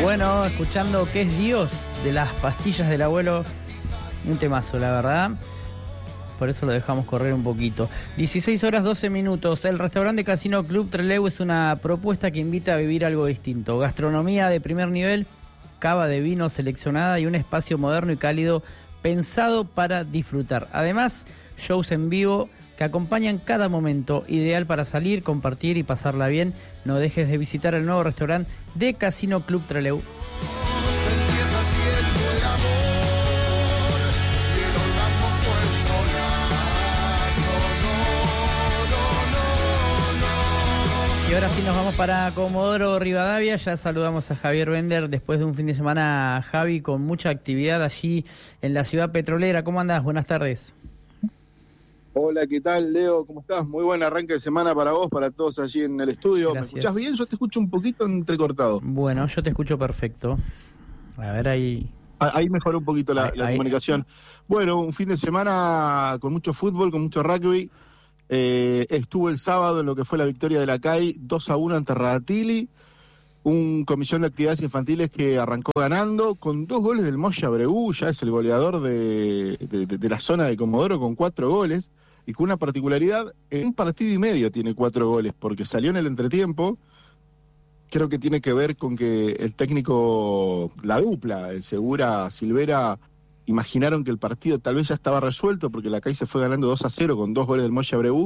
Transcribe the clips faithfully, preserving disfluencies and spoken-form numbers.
Bueno, escuchando ¿Qué es Dios? De las pastillas del abuelo. Un temazo, la verdad. Por eso lo dejamos correr un poquito. dieciséis horas doce minutos. El restaurante Casino Club Trelew es una propuesta que invita a vivir algo distinto. Gastronomía de primer nivel, cava de vino seleccionada y un espacio moderno y cálido pensado para disfrutar. Además, shows en vivo que acompañan cada momento, ideal para salir, compartir y pasarla bien. No dejes de visitar el nuevo restaurante de Casino Club Trelew. Y ahora sí nos vamos para Comodoro Rivadavia. Ya saludamos a Javier Bender después de un fin de semana, Javi, con mucha actividad allí en la ciudad petrolera. ¿Cómo andás? Buenas tardes. Hola, ¿qué tal, Leo? ¿Cómo estás? Muy buen arranque de semana para vos, para todos allí en el estudio. Gracias. ¿Me escuchás bien? Yo te escucho un poquito entrecortado. Bueno, yo te escucho perfecto. A ver, ahí... Ahí mejoró un poquito la, ahí, la ahí. comunicación. Bueno, un fin de semana con mucho fútbol, con mucho rugby. Eh, estuvo el sábado en lo que fue la victoria de la C A I, dos a uno ante Radatili. Un comisión de actividades infantiles que arrancó ganando con dos goles del Moya Abreu, ya es el goleador de, de, de, de la zona de Comodoro con cuatro goles. Y con una particularidad, en un partido y medio tiene cuatro goles, porque salió en el entretiempo. Creo que tiene que ver con que el técnico, la dupla, el Segura Silvera, imaginaron que el partido tal vez ya estaba resuelto, porque la C A I se fue ganando dos a cero con dos goles del Moya Abreu.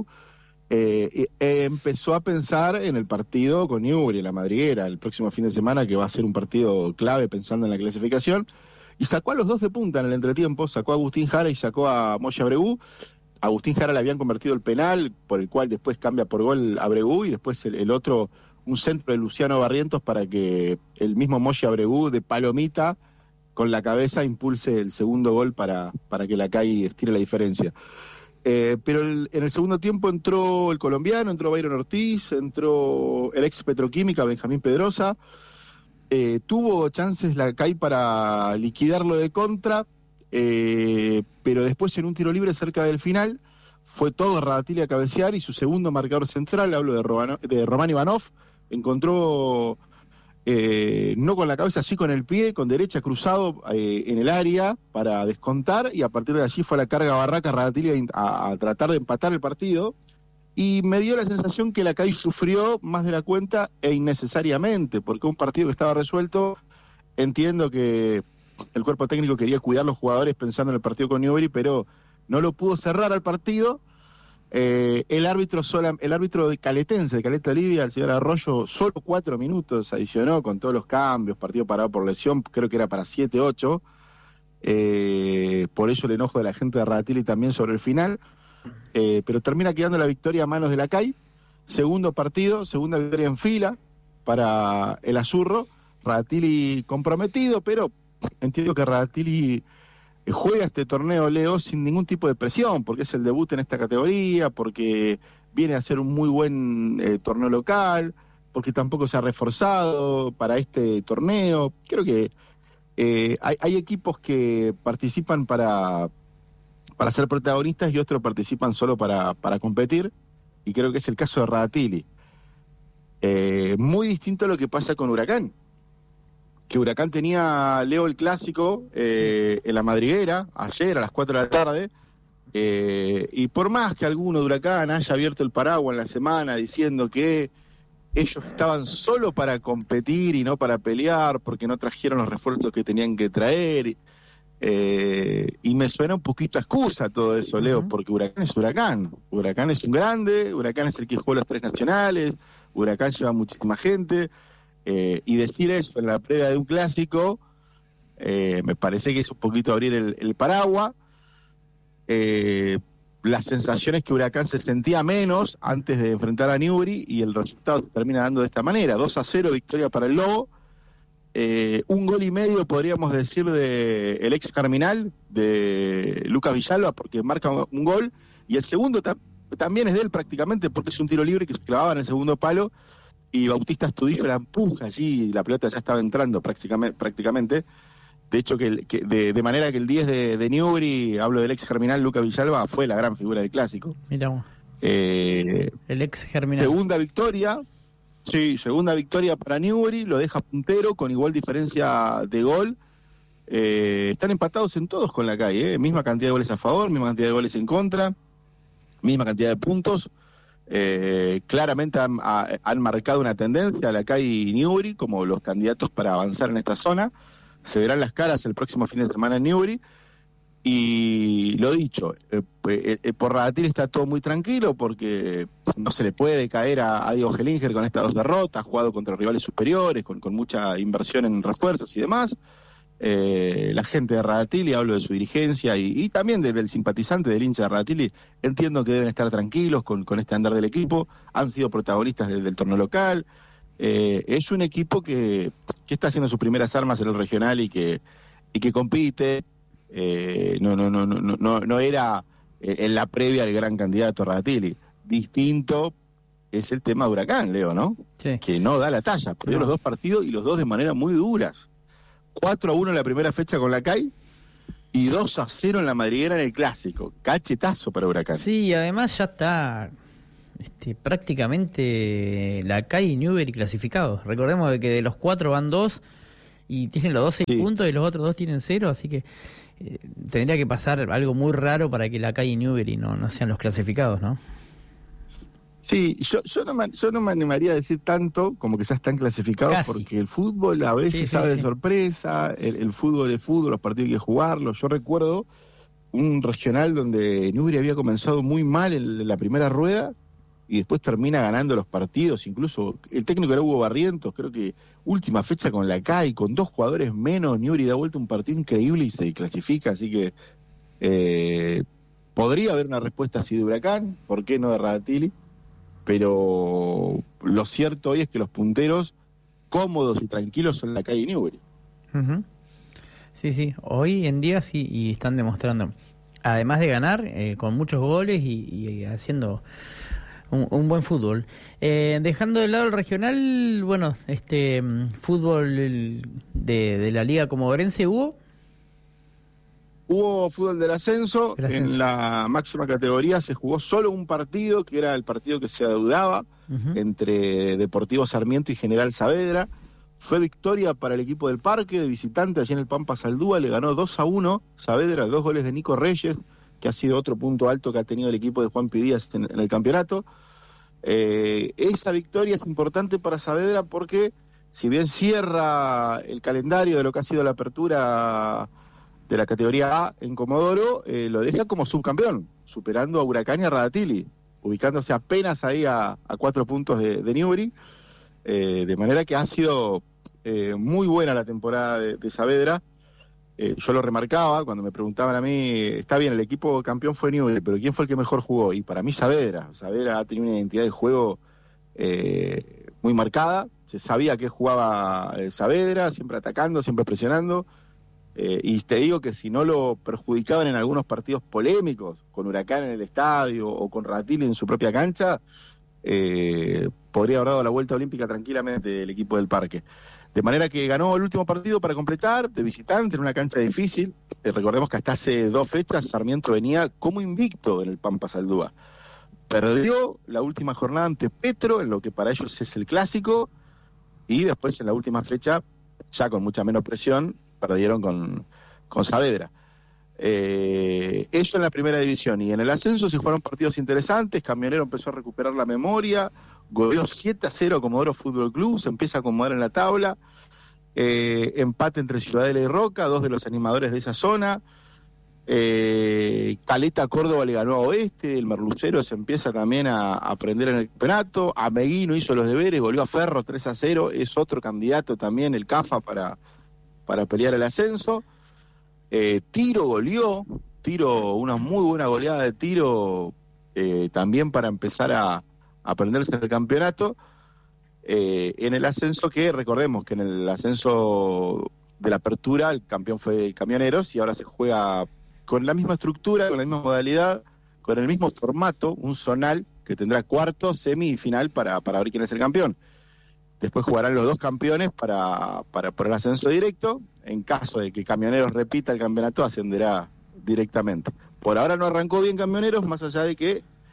Eh, eh, empezó a pensar en el partido con Newbery, en la Madriguera, el próximo fin de semana, que va a ser un partido clave pensando en la clasificación. Y sacó a los dos de punta en el entretiempo, sacó a Agustín Jara y sacó a Moya Abreu. Agustín Jara le habían convertido el penal, por el cual después cambia por gol Abreu, y después el, el otro, un centro de Luciano Barrientos para que el mismo Moya Abreu de palomita con la cabeza impulse el segundo gol para, para que la C A I estire la diferencia. Eh, pero el, en el segundo tiempo entró el colombiano, entró Byron Ortiz, entró el ex Petroquímica Benjamín Pedrosa. Eh, tuvo chances la C A I para liquidarlo de contra, eh, pero después en un tiro libre cerca del final fue todo Radatili a cabecear y su segundo marcador central, hablo de, Robano, de Román Ivanov, encontró eh, no con la cabeza, sí con el pie, con derecha cruzado eh, en el área para descontar, y a partir de allí fue a la carga barraca Radatili a, a tratar de empatar el partido. Y me dio la sensación que la C A I sufrió más de la cuenta e innecesariamente, porque un partido que estaba resuelto, entiendo que el cuerpo técnico quería cuidar a los jugadores pensando en el partido con Newbery, pero no lo pudo cerrar al partido. Eh, el árbitro sola, el árbitro de Caletense, de Caleta Olivia, el señor Arroyo, solo cuatro minutos adicionó con todos los cambios, partido parado por lesión, creo que era para siete ocho. Eh, por eso el enojo de la gente de Radatili también sobre el final. Eh, pero termina quedando la victoria a manos de la C A I. Segundo partido, segunda victoria en fila para el Azurro. Radatili comprometido, pero entiendo que Radatili juega este torneo, Leo, sin ningún tipo de presión, porque es el debut en esta categoría, porque viene a ser un muy buen eh, torneo local, porque tampoco se ha reforzado para este torneo. Creo que eh, hay, hay equipos que participan para... para ser protagonistas y otros participan solo para, para competir, y creo que es el caso de Radatili. Eh, muy distinto a lo que pasa con Huracán, que Huracán tenía, Leo, el clásico eh, en la Madriguera, ayer a las cuatro de la tarde, eh, y por más que alguno de Huracán haya abierto el paraguas en la semana diciendo que ellos estaban solo para competir y no para pelear, porque no trajeron los refuerzos que tenían que traer... Eh, y me suena un poquito a excusa todo eso, Leo, uh-huh. porque Huracán es Huracán. Huracán es un grande, Huracán es el que jugó los tres nacionales, Huracán lleva muchísima gente, eh, y decir eso en la previa de un clásico, eh, me parece que es un poquito abrir el, el paraguas. Eh, las sensaciones que Huracán se sentía menos antes de enfrentar a Newbery, y el resultado se termina dando de esta manera: dos a cero, victoria para el Lobo. Eh, un gol y medio, podríamos decir, de el ex Germinal, de Lucas Villalba, porque marca un gol, y el segundo ta- también es de él prácticamente, porque es un tiro libre que se clavaba en el segundo palo, y Bautista Astudillo la empuja allí, y la pelota ya estaba entrando prácticamente. prácticamente. De hecho, que, el, que de, de manera que el diez de, de Newbery, hablo del ex Germinal, Lucas Villalba, fue la gran figura del clásico. Mira, Eh, el ex Germinal. Segunda victoria, Sí, segunda victoria para Newbery, lo deja puntero con igual diferencia de gol. Eh, están empatados en todos con la calle, ¿eh? Misma cantidad de goles a favor, misma cantidad de goles en contra, misma cantidad de puntos. Eh, claramente han, ha, han marcado una tendencia a la calle y Newbery como los candidatos para avanzar en esta zona. Se verán las caras el próximo fin de semana en Newbery. Y lo dicho, eh, eh, por Radatil está todo muy tranquilo porque no se le puede caer a, a Diego Gelinger con estas dos derrotas, ha jugado contra rivales superiores, con, con mucha inversión en refuerzos y demás. Eh, la gente de Radatil, y hablo de su dirigencia y, y también de, del simpatizante del hincha de Radatil, entiendo que deben estar tranquilos con, con este andar del equipo, han sido protagonistas del, del torneo local. Eh, es un equipo que, que está haciendo sus primeras armas en el regional y que, y que compite. Eh, no, no, no, no, no, no era en la previa el gran candidato Radatili. Distinto es el tema de Huracán, Leo, ¿no? Sí. Que no da la talla, perdió no. los dos partidos y los dos de manera muy duras. cuatro a uno en la primera fecha con la C A I y dos a cero en la madriguera en el clásico. Cachetazo para Huracán. Sí, además ya está este, prácticamente la C A I y Newbery clasificados. Recordemos que de los cuatro van dos y tienen los dos seis sí. puntos y los otros dos tienen cero, así que eh, tendría que pasar algo muy raro para que la C A I y Newbery no, no sean los clasificados, ¿no? Sí, yo, yo, no me, yo no me animaría a decir tanto como que ya están clasificados. Casi. Porque el fútbol a veces sí, sabe sí, de sí. sorpresa, el, el fútbol es fútbol, los partidos hay que jugarlos. Yo recuerdo un regional donde Newbery había comenzado muy mal en la primera rueda y después termina ganando los partidos, incluso el técnico era Hugo Barrientos, creo que última fecha con la C A I, con dos jugadores menos, Newbery da vuelta un partido increíble y se clasifica, así que eh, podría haber una respuesta así de Huracán, ¿por qué no de Radatili? Pero lo cierto hoy es que los punteros cómodos y tranquilos son la C A I y Newbery. Uh-huh. Sí, sí, hoy en día sí, y están demostrando, además de ganar, eh, con muchos goles y, y haciendo Un, un buen fútbol. Eh, dejando de lado el regional, bueno, este fútbol de, de la Liga Comodorense, ¿hubo? Hubo fútbol del ascenso. ascenso. En la máxima categoría se jugó solo un partido, que era el partido que se adeudaba uh-huh. entre Deportivo Sarmiento y General Saavedra. Fue victoria para el equipo del Parque, de visitante, allí en el Pampa Saldúa, le ganó dos a uno Saavedra, dos goles de Nico Reyes, que ha sido otro punto alto que ha tenido el equipo de Juan Pidías en, en el campeonato. Eh, esa victoria es importante para Saavedra porque, si bien cierra el calendario de lo que ha sido la apertura de la categoría A en Comodoro, eh, lo deja como subcampeón, superando a Huracán y a Radatili, ubicándose apenas ahí a, a cuatro puntos de, de Newbery, eh, de manera que ha sido eh, muy buena la temporada de, de Saavedra. Eh, yo lo remarcaba cuando me preguntaban a mí, está bien, el equipo campeón fue Newbery, pero ¿quién fue el que mejor jugó? Y para mí Saavedra. Saavedra ha tenido una identidad de juego eh, muy marcada, se sabía que jugaba eh, Saavedra, siempre atacando, siempre presionando, eh, y te digo que si no lo perjudicaban en algunos partidos polémicos, con Huracán en el estadio o con Radatili en su propia cancha, eh, podría haber dado la vuelta olímpica tranquilamente el equipo del Parque. De manera que ganó el último partido para completar, de visitante, en una cancha difícil. Eh, recordemos que hasta hace dos fechas Sarmiento venía como invicto en el Pampa Saldúa. Perdió la última jornada ante Petro, en lo que para ellos es el clásico, y después en la última fecha, ya con mucha menos presión, perdieron con, con Saavedra. Eh, eso en la primera división. Y en el ascenso se jugaron partidos interesantes. Camionero empezó a recuperar la memoria, goleó siete a cero a Comodoro Fútbol Club, se empieza a acomodar en la tabla. Eh, empate entre Ciudadela y Roca, dos de los animadores de esa zona. Eh, Caleta Córdoba le ganó a Oeste, el Merlucero se empieza también a, a aprender en el campeonato. Ameguino hizo los deberes, goleó a Ferro tres a cero, es otro candidato también, el CAFA, para, para pelear el ascenso. Eh, Tiro goleó, Tiro, una muy buena goleada de Tiro, eh, también para empezar a, a aprenderse en el campeonato. Eh, en el ascenso, que recordemos que en el ascenso de la apertura el campeón fue Camioneros y ahora se juega con la misma estructura, con la misma modalidad, con el mismo formato, un zonal que tendrá cuarto, semi y final para, para ver quién es el campeón. Después jugarán los dos campeones para, para por el ascenso directo. En caso de que Camioneros repita el campeonato, ascenderá directamente. Por ahora no arrancó bien Camioneros, más allá de que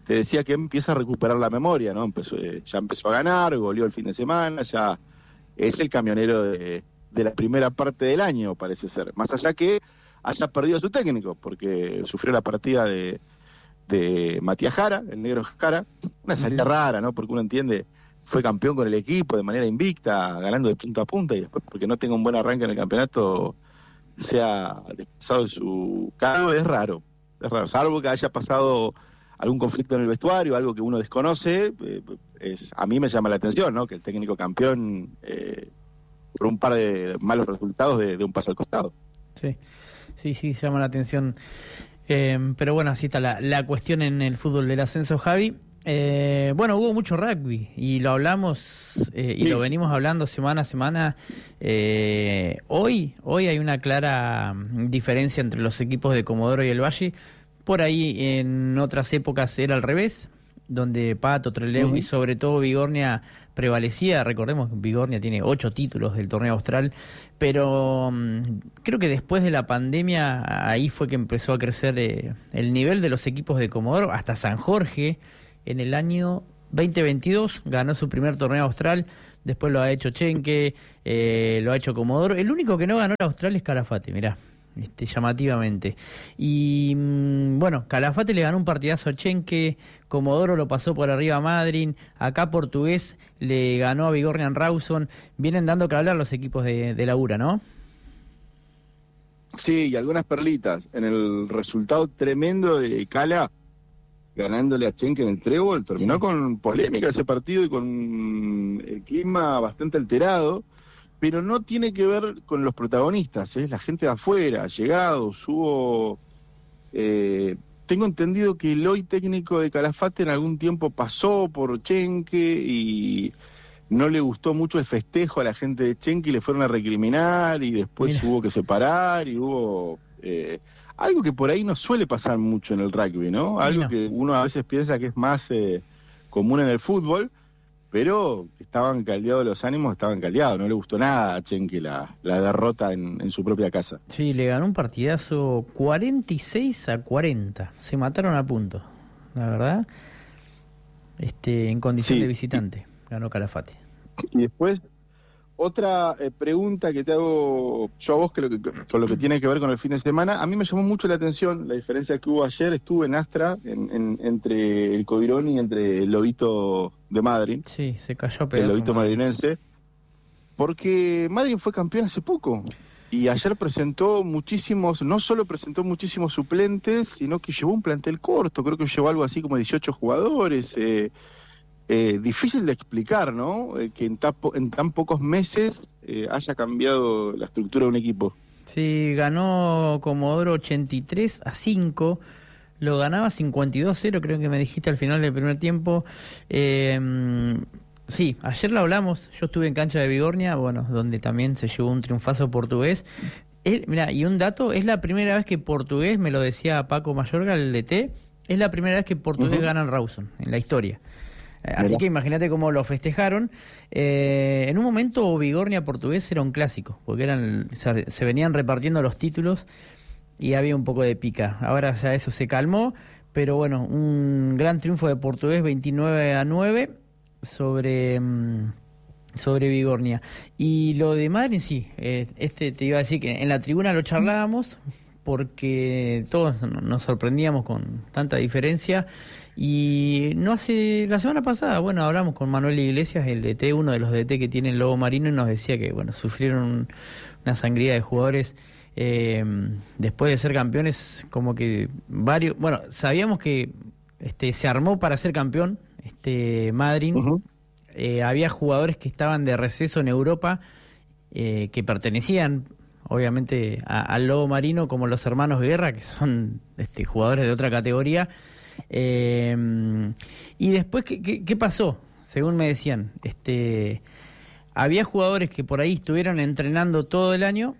te decía que empieza a recuperar la memoria, ¿no? Empezó, eh, ya empezó a ganar, goleó el fin de semana, ya es el camionero de, de la primera parte del año, parece ser. Más allá que haya perdido a su técnico, porque sufrió la partida de, de Matías Jara, el negro Jara, una salida rara, ¿no? Porque uno entiende, fue campeón con el equipo de manera invicta, ganando de punta a punta, y después porque no tenga un buen arranque en el campeonato, sea despasado de su cargo, es raro, es raro, salvo que haya pasado algún conflicto en el vestuario, algo que uno desconoce, eh, es, a mí me llama la atención, ¿no? Que el técnico campeón, eh, por un par de malos resultados, de, de un paso al costado. Sí, sí, sí, llama la atención. Eh, pero bueno, así está la, la cuestión en el fútbol del ascenso, Javi. Eh, bueno, hubo mucho rugby y lo hablamos eh, y sí. lo venimos hablando semana a semana. Eh, hoy, hoy hay una clara diferencia entre los equipos de Comodoro y el Valle. Por ahí en otras épocas era al revés, donde Pato, Trelew uh-huh. y sobre todo Bigornia prevalecía. Recordemos que Bigornia tiene ocho títulos del torneo austral, pero um, creo que después de la pandemia ahí fue que empezó a crecer eh, el nivel de los equipos de Comodoro. Hasta San Jorge en el año veinte veintidós ganó su primer torneo austral, después lo ha hecho Chenque, eh, lo ha hecho Comodoro. El único que no ganó el austral es Calafate, mirá. Este, llamativamente. Y mmm, bueno, Calafate le ganó un partidazo a Chenque, Comodoro lo pasó por arriba a Madryn, acá Portugués le ganó a Bigornia en Rawson. Vienen dando que hablar los equipos de, de la U R A, ¿no? Sí, y algunas perlitas. En el resultado tremendo de Cala, ganándole a Chenque en el trébol, terminó sí. con polémica ese partido y con el clima bastante alterado. Pero no tiene que ver con los protagonistas, es ¿eh? la gente de afuera, llegados, hubo... Eh, tengo entendido que el hoy técnico de Calafate en algún tiempo pasó por Chenque y no le gustó mucho el festejo a la gente de Chenque y le fueron a recriminar y después Mira. hubo que separar y hubo... Eh, algo que por ahí no suele pasar mucho en el rugby, ¿no? Algo Mira. que uno a veces piensa que es más eh, común en el fútbol, pero estaban caldeados los ánimos, estaban caldeados, no le gustó nada a Chenque la, la derrota en, en su propia casa. Sí, le ganó un partidazo cuarenta y seis a cuarenta, se mataron a punto, la verdad, este en condición sí. de visitante, ganó Calafate. Y después, otra eh, pregunta que te hago yo a vos, que, lo que con lo que tiene que ver con el fin de semana, a mí me llamó mucho la atención la diferencia que hubo ayer. Estuve en Astra, en, en, entre el Covirón y entre el Lobito de Madryn. Sí, se cayó a pedazo, el Lobito madrinense, porque Madryn fue campeón hace poco y ayer presentó muchísimos, no solo presentó muchísimos suplentes, sino que llevó un plantel corto, creo que llevó algo así como dieciocho jugadores. eh, Eh, difícil de explicar, ¿no? Eh, que en, tapo, en tan pocos meses eh, haya cambiado la estructura de un equipo. Sí, ganó Comodoro ochenta y tres a cinco, lo ganaba cincuenta y dos a cero, creo que me dijiste al final del primer tiempo. Eh, sí, ayer lo hablamos, yo estuve en cancha de Bigornia, bueno, donde también se llevó un triunfazo Portugués. Él, mira, y un dato, es la primera vez que Portugués, me lo decía Paco Mayorga, el D T, es la primera vez que Portugués uh-huh. gana en Rawson, en la historia. Así que imagínate cómo lo festejaron. Eh, en un momento Bigornia Portugués era un clásico, porque eran se, se venían repartiendo los títulos y había un poco de pica. Ahora ya eso se calmó, pero bueno, un gran triunfo de Portugués, veintinueve a nueve sobre, sobre Bigornia. Y lo de Madryn, sí, eh, este te iba a decir que en la tribuna lo charlábamos, porque todos nos sorprendíamos con tanta diferencia. Y no hace la semana pasada, bueno, hablamos con Manuel Iglesias, el D T, uno de los D T que tiene el Lobo Marino, y nos decía que, bueno, sufrieron un, una sangría de jugadores eh, después de ser campeones, como que varios, bueno, sabíamos que este se armó para ser campeón, este Madryn, uh-huh. eh, había jugadores que estaban de receso en Europa, eh, que pertenecían obviamente a, al Lobo Marino, como los hermanos Guerra, que son este jugadores de otra categoría. Eh, y después, ¿qué, qué, ¿qué pasó? Según me decían, este, había jugadores que por ahí estuvieron entrenando todo el año,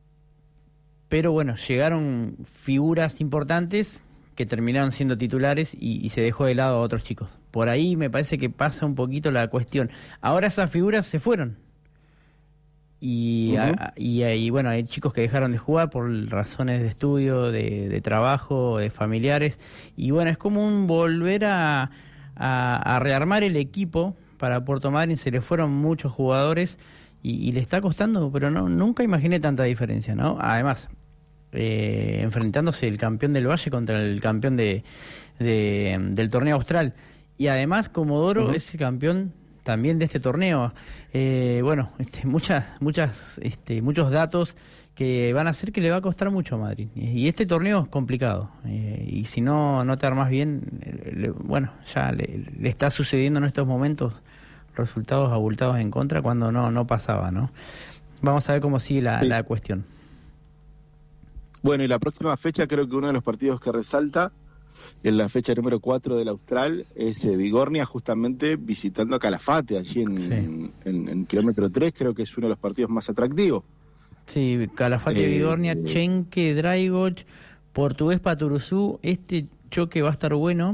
pero bueno, llegaron figuras importantes que terminaron siendo titulares y, y se dejó de lado a otros chicos. Por ahí me parece que pasa un poquito la cuestión. Ahora esas figuras se fueron Y, Uh-huh. a, y, y bueno, hay chicos que dejaron de jugar por razones de estudio, de, de trabajo, de familiares. Y bueno, es como un volver a, a, a rearmar el equipo para Puerto Madryn. Se le fueron muchos jugadores y, y le está costando, pero no nunca imaginé tanta diferencia, ¿no? Además, eh, enfrentándose el campeón del Valle contra el campeón de, de del torneo austral. Y además, Comodoro uh-huh. es el campeón también de este torneo. Eh, bueno, este, muchas, muchas, este, muchos datos que van a hacer que le va a costar mucho a Madrid. Y este torneo es complicado. Eh, y si no, no te armas bien, le, bueno, ya le, le está sucediendo en estos momentos resultados abultados en contra cuando no, no pasaba, ¿no? Vamos a ver cómo sigue la, sí. la cuestión. Bueno, y la próxima fecha creo que uno de los partidos que resalta en la fecha número cuatro del Austral es eh, Vigornia, justamente visitando a Calafate, allí en, sí. en, en, en kilómetro tres, creo que es uno de los partidos más atractivos. Sí, Calafate, eh, Vigornia, eh, Chenque, Draigoch, Portugués, Paturuzú. Este choque va a estar bueno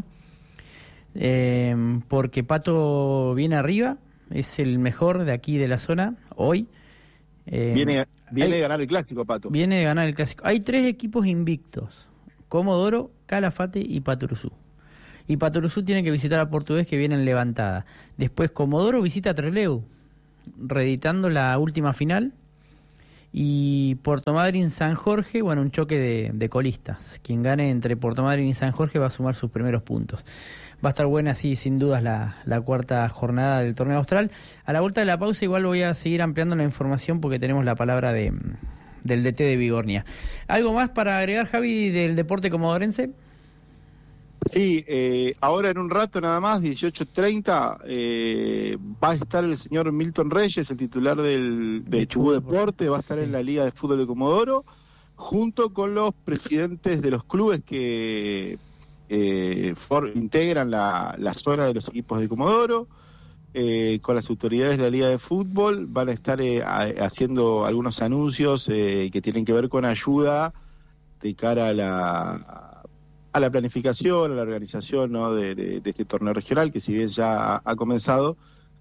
eh, porque Pato viene arriba, es el mejor de aquí de la zona hoy. Eh, viene viene hay, de ganar el clásico, Pato. Viene de ganar el clásico. Hay tres equipos invictos: Comodoro, Calafate y Paturuzú. Y Paturuzú tiene que visitar a Portugués, que viene en levantada. Después Comodoro visita a Trelew, reeditando la última final. Y Puerto Madryn, San Jorge, bueno, un choque de, de colistas. Quien gane entre Puerto Madryn y San Jorge va a sumar sus primeros puntos. Va a estar buena, sí, sin dudas, la, la cuarta jornada del torneo austral. A la vuelta de la pausa igual voy a seguir ampliando la información porque tenemos la palabra de... del D T de Vigornia. ¿Algo más para agregar, Javi, del deporte comodorense? Sí, eh, ahora en un rato nada más, dieciocho treinta, eh, va a estar el señor Milton Reyes, el titular del, de, de Chubut Deporte, va a estar sí. en la Liga de Fútbol de Comodoro, junto con los presidentes de los clubes que eh, for, integran la, la zona de los equipos de Comodoro. Eh, con las autoridades de la Liga de Fútbol van a estar eh, a, haciendo algunos anuncios eh, que tienen que ver con ayuda de cara a la, a la planificación, a la organización, ¿no? de, de, de este torneo regional, que si bien ya ha, ha comenzado,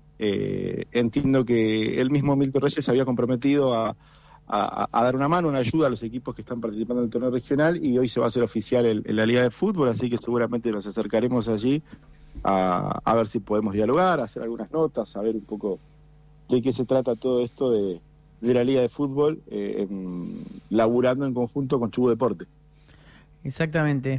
eh, entiendo que el mismo Milton Reyes había comprometido a, a, a dar una mano, una ayuda a los equipos que están participando en el torneo regional, y hoy se va a hacer oficial en, en la Liga de Fútbol, así que seguramente nos acercaremos allí A, a ver si podemos dialogar, hacer algunas notas, saber un poco de qué se trata todo esto de, de la Liga de Fútbol, eh, en, laburando en conjunto con Chubut Deporte. Exactamente.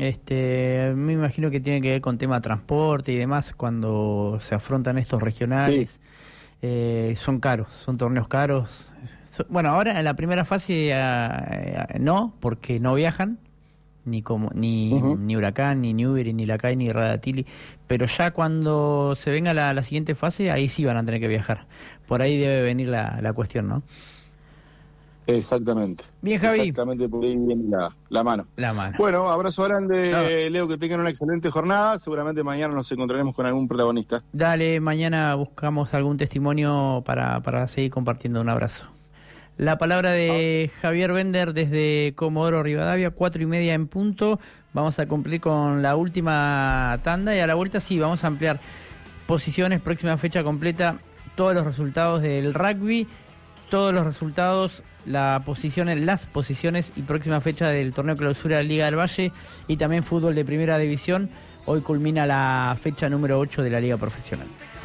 Este, me imagino que tiene que ver con tema transporte y demás cuando se afrontan estos regionales. Sí. Eh, son caros, son torneos caros. So, bueno, ahora en la primera fase eh, eh, no, porque no viajan. Ni como ni, uh-huh. ni Huracán, ni Newbery, ni Lacay, ni Radatili, pero ya cuando se venga la, la siguiente fase, ahí sí van a tener que viajar. Por ahí debe venir la, la cuestión, ¿no? Exactamente. Bien, Javi. Exactamente, por ahí viene la, la mano. La mano. Bueno, abrazo grande, no. Leo, que tengan una excelente jornada. Seguramente mañana nos encontraremos con algún protagonista. Dale, mañana buscamos algún testimonio para, para seguir compartiendo. Un abrazo. La palabra de Javier Bender desde Comodoro Rivadavia, cuatro y media en punto. Vamos a cumplir con la última tanda y a la vuelta sí, vamos a ampliar posiciones, próxima fecha completa, todos los resultados del rugby, todos los resultados, la posición, las posiciones y próxima fecha del torneo clausura de la Liga del Valle y también fútbol de primera división. Hoy culmina la fecha número ocho de la Liga Profesional.